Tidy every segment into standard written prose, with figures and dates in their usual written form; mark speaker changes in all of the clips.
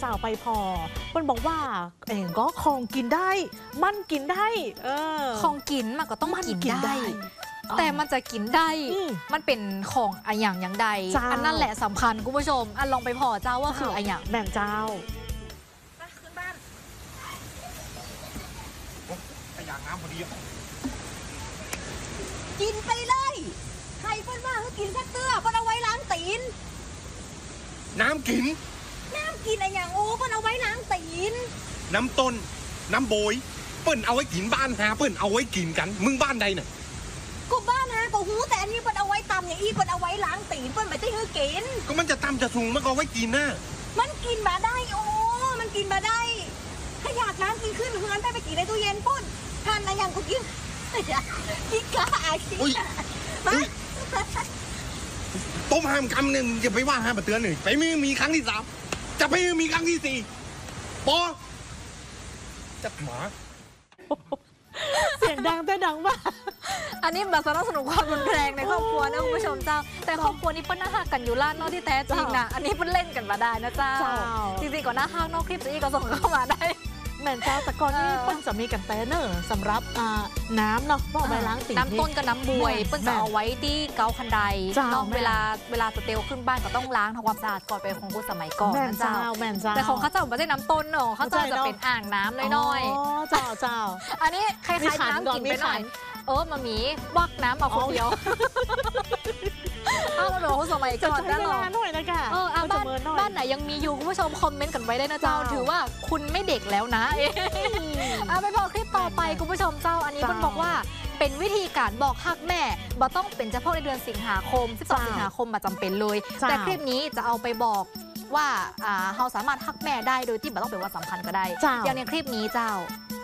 Speaker 1: จ้าไปพอมันบอกว่าเองก็ของกินได้มันกินได้
Speaker 2: ของกินมันก็ต้องกินได้แต่มันจะกินได้มันเป็นของอย่างใดอันนั่นแหละสำคัญคุณผู้ชมอันลองไปพอเจ้าว่าคืออย่าง
Speaker 1: แม่เจ้า
Speaker 3: ขึ้นบ้านไปอยากน้ำพอดี
Speaker 4: กินไปเลยใครเพิ่นว่าเขากินแค่เตื้อเพิ่นเอาไว้ล้างตีน
Speaker 3: น้ำกิน
Speaker 4: อะไรอย่างโอ้เพิ่นเอาไว้ล้างตีน
Speaker 3: น้ำต้นน้ำโบยเปิ้นเอาไว้กินบ้านหาเปิ้นเอาไว้กินกันมึงบ้านใดน่ะ
Speaker 4: ก็บ้านฮะก็หูแต่อันนี้เปิ้นเอาไว้ตำอย่างอีเปิ้นเอาไว้ล้างตีนเปิ้นไม่ได้ให้กิน
Speaker 3: ก็มันจะตำจะสูงมันก็เอาไว้กินนะ
Speaker 4: มันกินมาได้โอ้มันกินมาได้ถ้าอยากน้ำกินขึ้นเฮือนไปกินในตู้เย็นปุ้นทานอะไรอย่างก็กินกินกล้ากิน
Speaker 3: ต้มห้ามกำเนี่ยอย่าไปว่าห้ามเตือนหนึ่งไปมีครั้งที่3จะไปมีครั้งที่4ปอจัดหมา
Speaker 1: เสียงดังแต่ดังมาก
Speaker 2: อันนี้แบบสนุกความรุนแรงในครอบครัวนะคุณผู้ชมเจ้าแต่ครอบครัวนี้เปิ้ลน่าฮักกันอยู่ล้านนอกที่แท้จริงนะอันนี้เปิ้ลเล่นกันมาได้นะเจ้าจริงๆก่อนหน้าฮักนอกคลิปจะอีกก็ส่งเข้ามาได้
Speaker 1: แม่นเจ้าแต่ก่อนนี้เปิ้ลจะมีกันเตนเนอร์สำหรับน้ำเนาะต้องไปล้างตีน
Speaker 2: น้ำต้นกับน้ำบวยเปิ้ลจะเอาไว้ที่เกาคันไดเนาะเวลาสเตลขึ้นบ้านก็ต้องล้างทำความสะอาดก่อนเป็นของคนสมัยก่อนนะเจ้าแต่ของเขาเจ้าไม่ใช่น้ำต้นเนาะเขาเจ้าจะเป็นอ่างน้ำน้อย
Speaker 1: ๆเจ้า
Speaker 2: อันนี้คล้ายๆน้ำกินไปหน่อยมามีวักน้ำเอาคนเดียวเอาหนูสมัยก่อนได้หรอบ้านไหนยังมีอยู่คุณผู้ชมคอมเมนต์กันไว้ได้นะเจ้าถือว่าคุณไม่เด็กแล้วนะไปบอกคลิปต่อไปคุณผู้ชมเจ้าอันนี้เพิ่นบอกว่าเป็นวิธีการบอกฮักแม่บ่ต้องเป็นเฉพาะในเดือนสิงหาคม12สิงหาคมมาจำเป็นเลยแต่คลิปนี้จะเอาไปบอกว่าเราสามารถฮักแม่ได้โดยที่บ่ต้องเป็นวันสำคัญก็ได้อย่างในคลิปนี้เจ้า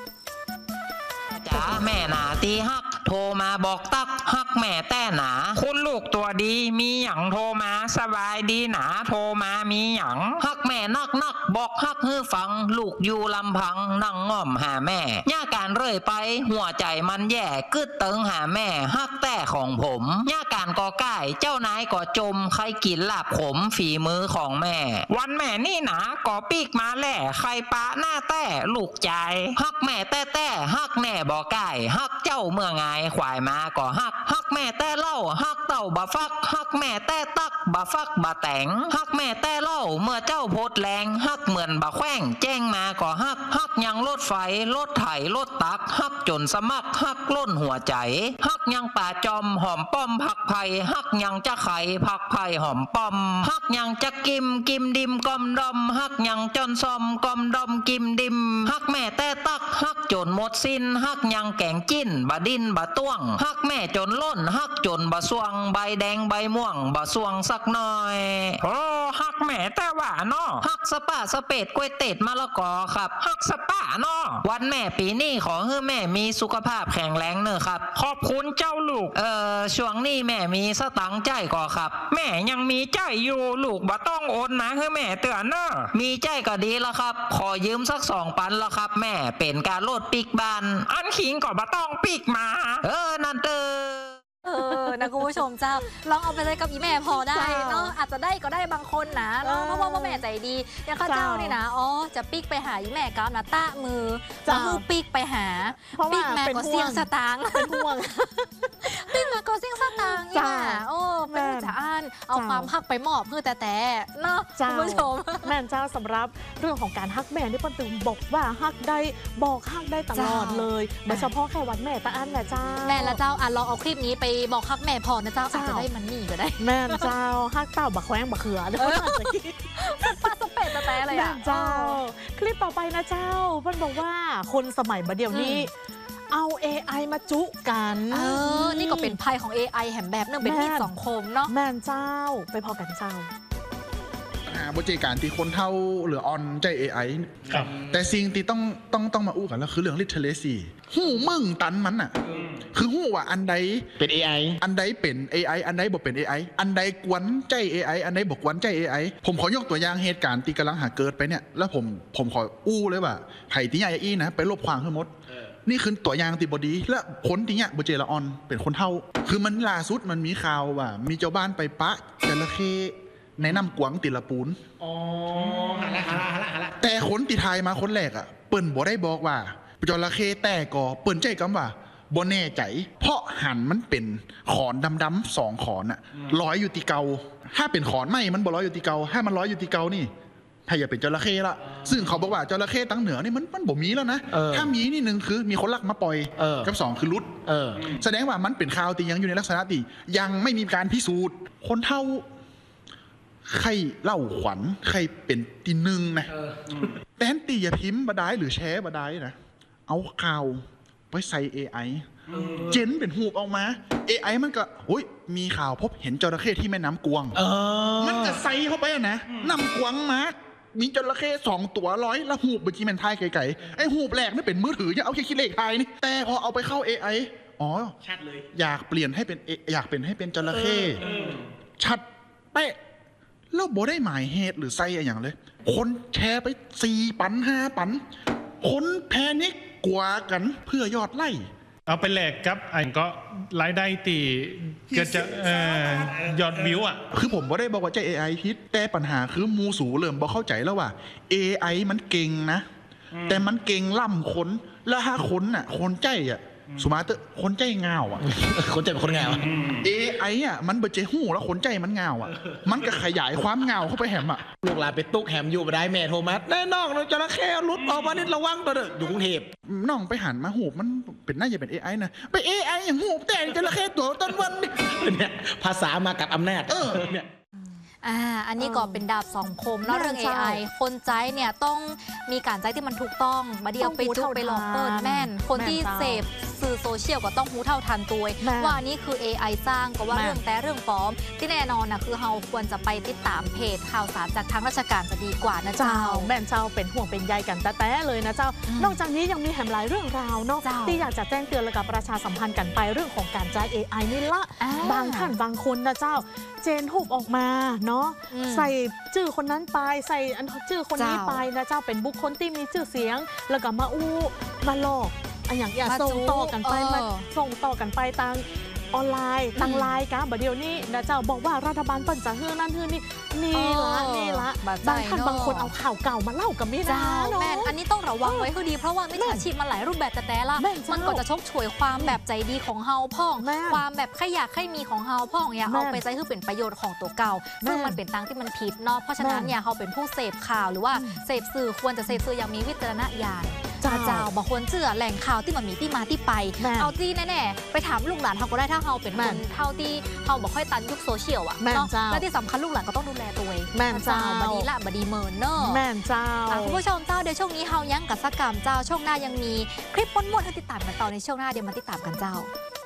Speaker 5: จ๋าแม่หนาตีฮักโทรมาบอกตักฮักแม่แต่หนาคุณลูกตัวดีมีหยังโทรมาสบายดีหนาโทรมามีหยังฮักแม่นักบอกฮักฮือฟังลูกอยู่ลำพังนั่งง่อมหาแม่ย่าการเรื่อยไปหัวใจมันแย่กึดเติงหาแม่ฮักแต่ของผมย่าการก่อก่ายเจ้านายก่อจมใครกินลาบขมฝีมือของแม่วันแม่นี่หนาก่อปีกมาแหล่ใครปะหน้าแต่ลูกใจฮักแม่แต่ฮักแน่บอกก่ายฮักเจ้าเมื่อไงควายมาก็ฮักแม่แต่เล่าฮักเต่าบะฟักฮักแม่แต่ตักบะฟักบะแตงฮักแม่แต่เล่าเมื่อเจ้าโพดแรงฮักเหมือนบะแขว้งแจ้งมาก็ฮักยังรถไฟรถไถรถตักฮักจนสมัครฮักล้นหัวใจฮักยังป่าจอมหอมป้อมผักไผ่ฮักยังจะไข่ผักไผ่หอมป้อมฮักยังจะกิมดิมกอมดอมฮักยังจนซอมกอมดอมกิมดิมฮักแม่แต่ตักฮักจนหมดสิ้นฮักยังแกงจิ้นบะดินบะต้วงฮักแม่จนล้นฮักจนบะสวงใบแดงใบม่วงบะสวงสักหน่อยโอ้ฮักแม่แต่ว่าน้อฮักสปาสเปดกล้วยเตดมะละกอครับฮักสปาน้อวันแม่ปีนี้ขอให้แม่มีสุขภาพแข็งแรงเนอะครับขอบคุณเจ้าลูกช่วงนี้แม่มีสตังค์ใจก่อครับแม่ยังมีใจอยู่ลูกบ่ต้องโอนนะให้แม่เตือนเนอะมีใจก็ดีแล้วครับขอยืมสัก2,000ละครับแม่เป็นการโลดปิกบานอันขิงก็บ่ต้องปิกมานั่น
Speaker 2: นะคุณผู้ชมเจ้าลองเอาไปใช้กับอีแม่พอได้เนาะอาจจะได้ก็ได้บางคนนะเนาะเพราะว่าแม่ใจดีอย่างข้าเจ้านี่นะจะปิ๊กไปหาอีแม่ก้าวนะต้ามือจะคือปิ๊กไปหาปิ๊กแม่ก็เสี่ยงสตางค์เป็นห่วงปิ๊กแม่ก็เสี่ยงสตางค์จ้าเป็นผู้จะอ่านเอาความฮักไปมอบเพื่อแต่เนาะคุณผู้ชม
Speaker 1: แม่เจ้าสำหรับเรื่องของการฮักแม่ที่ป้าตึงบอกว่าฮักได้บอกฮักได้ตลอดเลยไม่เฉพาะแค่วันแม่ตาอันแหละเจ้า
Speaker 2: แม่ละเจ้าลองเอาคลิปนี้ไปบอกฮักแม่พอนะเจ้าอาจจะได้มันนี่ก็ได้
Speaker 1: แม่เจ้าฮักเต้าบักแขวงบักเขือเด้อ
Speaker 2: ปลาสเปดแต่อะไรอ่ะ
Speaker 1: เจ้าคลิปต่อไปนะเจ้ามันบอกว่าคนสมัยบัดเดี๋ยวนี้เอา AI มาจุกัน
Speaker 2: นี่ก็เป็นภัยของ AI แหมแบบนึงเป็นที่สังคมเนาะ
Speaker 1: แม่เจ้าไปพอกันเจ้า
Speaker 6: บริการที่คนเท่าหรือออนใจ AI แต่สิ่งที่ต้องมาอู้กันแล้วคือเรื่อง literacy หูมึงตันมันอ่ะคือหูว่าอันใด
Speaker 3: เป็น AI
Speaker 6: อันใดเป็น AI อันใดบ่เป็น AI อันใดกวนใจ AI อันใดบ่กวนใจ AI ผมขอยกตัวอย่างเหตุการณ์ที่กำลังหาเกิดไปเนี่ยแล้วผมขออู้เลยว่าไผ่ที่ใหญ่อีนะไปลบความทั้งหมดนี่คือตัวอย่างติบดีและผลที่เนี่ยบเจละออนเป็นคนเท่าคือมันล่าสุดมันมีข่าวว่ามีเจ้าบ้านไปปะจระเข้ในน้ำกวางติละปูน
Speaker 3: หาละ
Speaker 6: คนติทายมาคนแรกอ่ะเปิ้นบ่ได้บอกว่าจระเข้แต่ก็เปิ้นใจกำว่าบ่แน่ใจเพราะหันมันเป็นขอนดำๆ2ขอนอ่ะลอยอยู่ที่เกาถ้าเป็นขอนไม้มันบ่ลอยอยู่ที่เกาถ้ามันลอยอยู่ที่เกานี่ถ้าอย่าเป็นจระเข้ละซึ่งเขาบอกว่าจระเข้ตั้งเหนือนี่มันบ่มีแล้วนะถ้ามีนี่นึงคือมีคนลักมาปล่อยกับ2คือรุดแสดงว่ามันเป็นข่าวที่ยังอยู่ในลักษณะที่ยังไม่มีการพิสูจน์คนเท่าใครเล่าขวัญใครเป็นตีหนึ่งนะแทนตีอย่าพิมพ์บดายหรือแชร์บดายนะเอาข่าวไปใส่ AI เจนเป็นหูบออกมา AI มันก็มีข่าวพบเห็นจระเข้ที่แม่น้ำกวงมันก็ใส่เข้าไปนะน้ำกวงมามีจระเข้2 ตัวร้อยแล้วหูบบัญชีแมนไทยไก่ไอ้หูบแรกนี่เป็นมือถือยังเอาแค่คิดเลขไทยนี่แต่พอเอาไปเข้า AI ชัดเลยอยากเปลี่ยนให้เป็นอยากเป็นให้เป็นจระเข้ชัดเป๊ะแล้วบ่ได้หมายเหตุหรือไซอย่างเลยคนแชร์ไป4 ปัน 5 ปันคนแพนิกกว่ากันเพื่อยอดไล่
Speaker 7: เอาไปแลกกับอันก็รายได้ตีก็จะยอดวิวอ่ะ
Speaker 6: คือผมบ่ได้บอกว่าใจ AI พิษแต่ปัญหาคือมูสูเริ่มบ่เข้าใจแล้วว่า AI มันเก่งนะแต่มันเก่งล่ำคนแล้วถ้าคนน่ะคนใจอ่ะสมาร์ทคนใจเงาอ่ะ
Speaker 8: คนใจเป็นคนเงา
Speaker 6: AI อ่ะมันเบอร์เจหูแล้วคนใจมันเงาอ่ะมันก็ขยายความเงาเข้าไปแหมอ่ะ
Speaker 8: ลูกหลานไปตุกแหมอยู่ไปได้แม่โทรมาแน่นอนเราจระเข้หลุดออกมานิดระวังตัวเด้ออยู่กรุงเทพ
Speaker 6: น้องไปหันมาหูมันเป็นน่าจะเป็น AI นะไป AI อย่างหูแต่จระเข้ตัวต้นวัน
Speaker 8: เนี่ยภาษามากับอำนาจ
Speaker 6: เนี่ย
Speaker 2: อันนี้ก็เป็นดาบ2 คมเนาะเรื่อง AI คนใจเนี่ยต้องมีการใจที่มันถูกต้องมาเดียวไปจุกไปหลอกเปิดแม่นคนที่เสพสื่อโซเชียลก็ต้องรู้เท่าทันตัวว่านี่คือ AI สร้างก็ว่าเรื่องแต่เรื่องปลอมที่แน่นอนนะคือเราควรจะไปติดตามเพจข่าวสารจากทางราชการจะดีกว่านะเจ้า
Speaker 1: แม่นเจ้าเป็นห่วงเป็นใยกันแต่เลยนะเจ้านอกจากนี้ยังมีแหมหลายเรื่องราวเนาะที่อยากจะแจ้งเตือนและกับประชาสัมพันธ์กันไปเรื่องของการใช้ AI นี่ละบางท่านบางคนนะเจ้าเจนหูบออกมาเนาะใส่ชื่อคนนั้นไปใส่ชื่อคนนี้ไปนะเจ้าเป็นบุคคลที่มีชื่อเสียงแล้วก็มาหลอกอย่างส่งต่อกันไปมาส่งต่อกันไปทางออนไลน์ทางไลน์กันเดี๋ยวนี้นะเจ้าบอกว่ารัฐบาลเปิดจะเฮือนั่นเฮือนี่ละบางท่านบางคนเอาข่าวเก่ามาเล่ากับมินะ
Speaker 2: แม่อันนี้ต้องระวังไว้คือดีเพราะว่ามิจฉาชีพมันหลายรูปแบบแต่ละมันก็จะชกฉวยความแบบใจดีของเฮาพ่องความแบบขยักให้มีของเฮาพ่องอย่าเอาไปใช้เพื่อเป็นประโยชน์ของตัวเก่าซึ่งมันเป็นทางที่มันผิดเนาะเพราะฉะนั้นเนี่ยเฮาเป็นผู้เสพข่าวหรือว่าเสพสื่อควรจะเสพสื่ออย่างมีวิจารณญาณเจ้าบางคนเชื่อแหล่งข่าวที่มันมีที่มาที่ไปเอาจี้แน่ๆไปถามลูกหลานเขาก็ได้ถ้าเขาเป็นคนเท่าที่เขาบอกค่อยตันยุคโซเชียลอ่ะเนาะและที่สำคัญลูกหลานก็ต้องดูแลตัวเอง
Speaker 1: แม่เจ้า
Speaker 2: บดีละบดีเมินเนอะ
Speaker 1: แม่เจ้า
Speaker 2: คุณผู้ชมเจ้าเดี๋ยวช่วงนี้เฮายังกับสักกรรมเจ้าช่วงหน้ายังมีคลิปม้วนๆให้ติดตามกันต่อในช่วงหน้าเดี๋ยวมาติดตามกันเจ้า